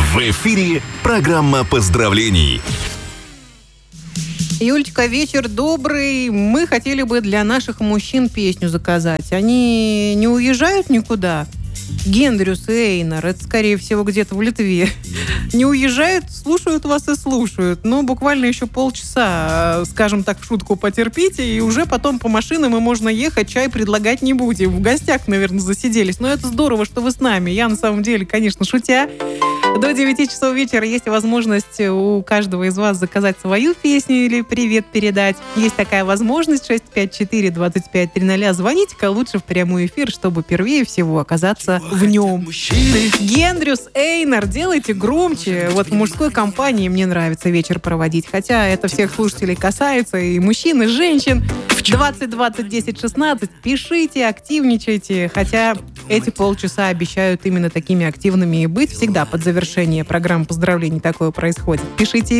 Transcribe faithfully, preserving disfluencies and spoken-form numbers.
В эфире программа поздравлений. Юлечка, вечер добрый. Мы хотели бы для наших мужчин песню заказать. Они не уезжают никуда? Гендрюс и Эйнар, это, скорее всего, где-то в Литве. Не уезжают, слушают вас и слушают. Но буквально еще полчаса, скажем так, в шутку потерпите, и уже потом по машинам и можно ехать, чай предлагать не будем. В гостях, наверное, засиделись. Но это здорово, что вы с нами. Я, на самом деле, конечно, шутя. До девяти часов вечера есть возможность у каждого из вас заказать свою песню или привет передать. Есть такая возможность. шесть пять четыре двадцать пять тридцать. Звоните-ка лучше в прямой эфир, чтобы первее всего оказаться в нем. Гендрюс, Эйнар, делайте громче. Вот в мужской компании мне нравится вечер проводить. Хотя это всех слушателей касается, и мужчин, и женщин. двадцать двадцать десять шестнадцать. Пишите, активничайте. Хотя эти полчаса обещают именно такими активными и быть. Всегда под завершение программы поздравлений такое происходит. Пишите